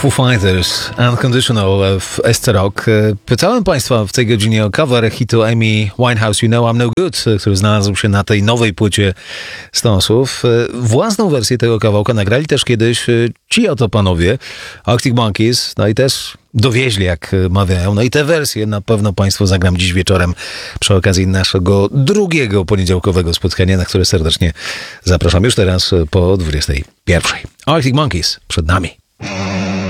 Foo Fighters, Unconditional w SC Rock. Pytałem Państwa w tej godzinie o cover hitu Amy Winehouse, You Know I'm No Good, który znalazł się na tej nowej płycie Stonesów. Własną wersję tego kawałka nagrali też kiedyś ci oto panowie, Arctic Monkeys, no i też dowieźli, jak mawiają. No i te wersje na pewno Państwu zagram dziś wieczorem przy okazji naszego drugiego poniedziałkowego spotkania, na które serdecznie zapraszam już teraz po 21. Arctic Monkeys przed nami.